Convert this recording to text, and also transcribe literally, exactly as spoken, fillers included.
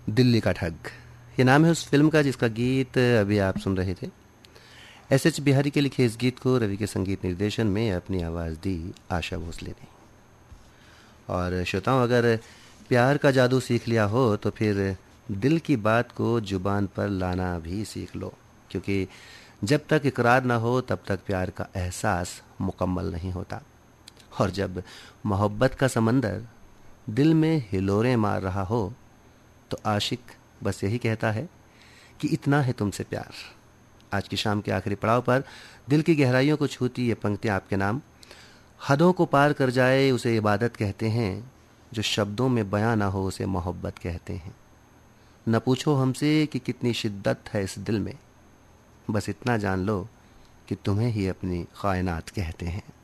दिल्ली का ठग, ये नाम है उस फिल्म का जिसका गीत अभी आप सुन रहे थे। एस एच बिहारी के लिखे इस गीत को रवि के संगीत निर्देशन में अपनी आवाज़ दी आशा भोसले ने। और श्रोताओं, अगर प्यार का जादू सीख लिया हो तो फिर दिल की बात को जुबान पर लाना भी सीख लो, क्योंकि जब तक इकरार ना हो तब तक प्यार का एहसास मुकम्मल नहीं होता। और जब मोहब्बत का समंदर दिल में हिलोरें मार रहा हो तो आशिक बस यही कहता है कि इतना है तुमसे प्यार। आज की शाम के आखिरी पड़ाव पर दिल की गहराइयों को छूती ये पंक्तियां आपके नाम। हदों को पार कर जाए उसे इबादत कहते हैं, जो शब्दों में बयां ना हो उसे मोहब्बत कहते हैं। न पूछो हमसे कि कितनी शिद्दत है इस दिल में, बस इतना जान लो कि तुम्हें ही अपनी कायनात कहते हैं।